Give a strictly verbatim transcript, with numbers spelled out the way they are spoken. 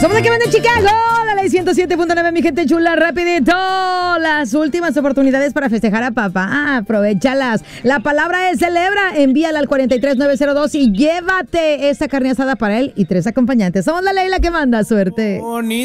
Somos aquí de Chicago, la ley ciento siete punto nueve, mi gente chula, rapidito. Las últimas oportunidades para festejar a papá, aprovechalas. La palabra es celebra, envíala al cuatro tres nueve cero dos y llévate esta carne asada para él y tres acompañantes. Somos la ley la que manda, suerte.